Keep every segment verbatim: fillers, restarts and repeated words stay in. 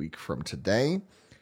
week from today.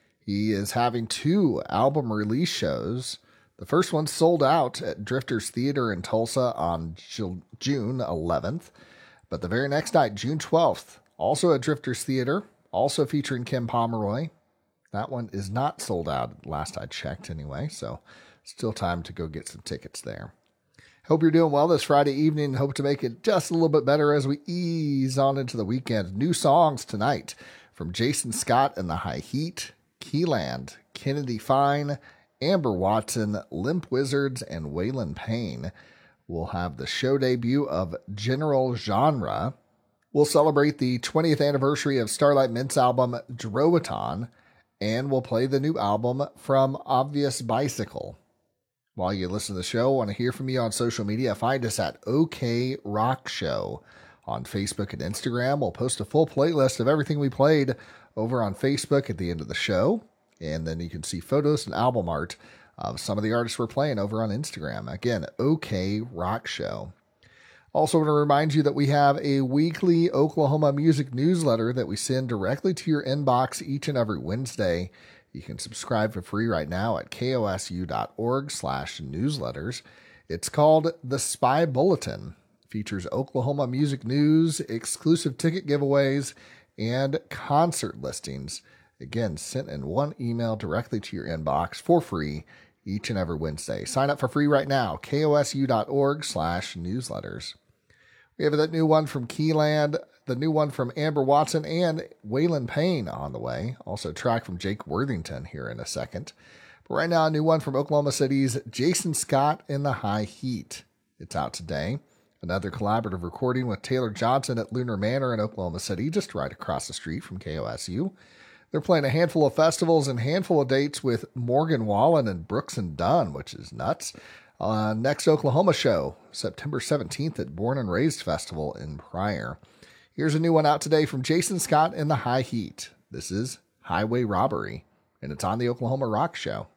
He is having two album release shows. The first one sold out at Drifters Theater in Tulsa on June eleventh. But the very next night, June twelfth, also at Drifters Theater, also featuring Kim Pomeroy. That one is not sold out, last I checked anyway, so still time to go get some tickets there. Hope you're doing well this Friday evening. Hope to make it just a little bit better as we ease on into the weekend. New songs tonight from Jason Scott and the High Heat, Keyland, Kennedy Fine, Amber Watson, Limp Wizards, and Waylon Payne. We'll have the show debut of General Genre. We'll celebrate the twentieth anniversary of Starlight Mint's album Drowaton, and we'll play the new album from Obvious Bicycle. While you listen to the show, I want to hear from you on social media. Find us at OK Rock Show on Facebook and Instagram. We'll post a full playlist of everything we played over on Facebook at the end of the show. And then you can see photos and album art of some of the artists we're playing over on Instagram. Again, OK Rock Show. Also want to remind you that we have a weekly Oklahoma music newsletter that we send directly to your inbox each and every Wednesday. You can subscribe for free right now at kosu.org slash newsletters. It's called The Spy Bulletin. It features Oklahoma music news, exclusive ticket giveaways, and concert listings. Again, sent in one email directly to your inbox for free each and every Wednesday. Sign up for free right now, kosu.org slash newsletters. We have that new one from Keyland, the new one from Amber Watson, and Waylon Payne on the way. Also a track from Jake Worthington here in a second. But right now, a new one from Oklahoma City's Jason Scott and the High Heat. It's out today. Another collaborative recording with Taylor Johnson at Lunar Manor in Oklahoma City, just right across the street from K O S U. They're playing a handful of festivals and handful of dates with Morgan Wallen and Brooks and Dunn, which is nuts. Uh, next Oklahoma show, September seventeenth at Born and Raised Festival in Pryor. Here's a new one out today from Jason Scott and the High Heat. This is Highway Robbery, and it's on the Oklahoma Rock Show.